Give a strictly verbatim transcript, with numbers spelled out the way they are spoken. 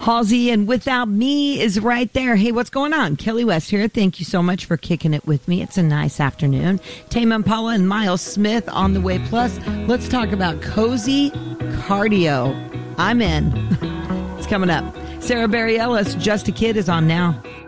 Halsey and Without Me is right there. Hey, what's going on? Kelly West here. Thank you so much for kicking it with me. It's a nice afternoon. Tame Impala and Miles Smith on the way. Plus, let's talk about cozy cardio. I'm in. It's coming up. Sarah Bareilles, Just a Kid, is on now.